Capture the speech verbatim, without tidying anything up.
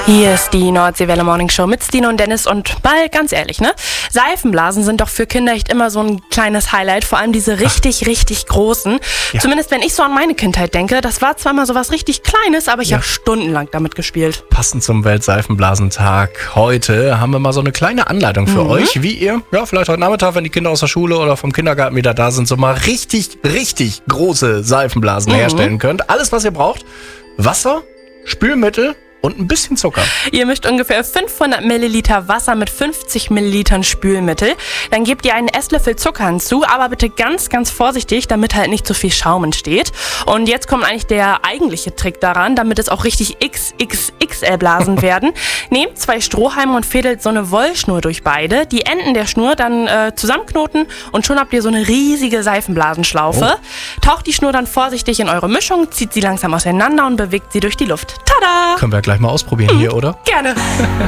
Hier ist die Nordseewelle Morning Show mit Stine und Dennis und mal ganz ehrlich, ne? Seifenblasen sind doch für Kinder echt immer so ein kleines Highlight, vor allem diese richtig, Ach. richtig großen. Ja. Zumindest wenn ich so an meine Kindheit denke, das war zwar mal so was richtig Kleines, aber ich ja. habe stundenlang damit gespielt. Passend zum Weltseifenblasentag heute haben wir mal so eine kleine Anleitung für mhm. euch, wie ihr, ja vielleicht heute Nachmittag, wenn die Kinder aus der Schule oder vom Kindergarten wieder da sind, so mal richtig, richtig große Seifenblasen mhm. herstellen könnt. Alles, was ihr braucht, Wasser, Spülmittel und ein bisschen Zucker. Ihr mischt ungefähr fünfhundert Milliliter Wasser mit fünfzig Millilitern Spülmittel. Dann gebt ihr einen Esslöffel Zucker hinzu, aber bitte ganz, ganz vorsichtig, damit halt nicht zu viel Schaum entsteht. Und jetzt kommt eigentlich der eigentliche Trick daran, damit es auch richtig X X X L Blasen werden. Nehmt zwei Strohhalme und fädelt so eine Wollschnur durch beide. Die Enden der Schnur dann äh, zusammenknoten und schon habt ihr so eine riesige Seifenblasenschlaufe. Oh. Taucht die Schnur dann vorsichtig in eure Mischung, zieht sie langsam auseinander und bewegt sie durch die Luft. Tada! Können wir gleich mal ausprobieren mhm. hier, oder? Gerne.